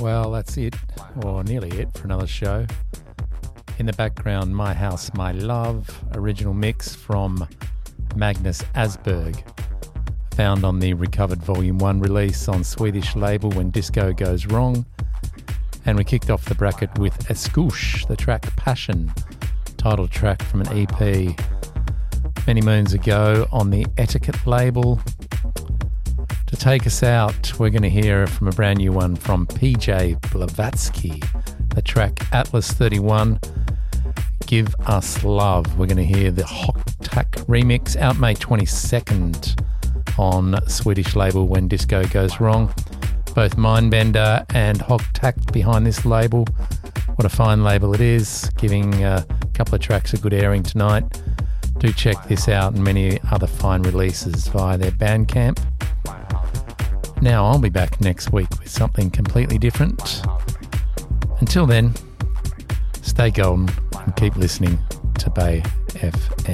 Well, that's it, or nearly it, for another show. In the background, My House, My Love, original mix from Magnus Asberg, found on the recovered Volume 1 release on Swedish label When Disco Goes Wrong. And we kicked off the bracket with Eskouche, the track Passion, title track from an EP many moons ago on the Etiquette label. To take us out, we're going to hear from a brand new one from PJ Blavatsky, the track Atlas 31, Give Us Love. We're going to hear the Hoktak remix, out May 22nd on Swedish label When Disco Goes Wrong. Both Mindbender and Hoktak behind this label. What a fine label it is, giving a couple of tracks a good airing tonight. Do check this out and many other fine releases via their Bandcamp. Now I'll be back next week with something completely different. Until then, stay golden and keep listening to Bay FM.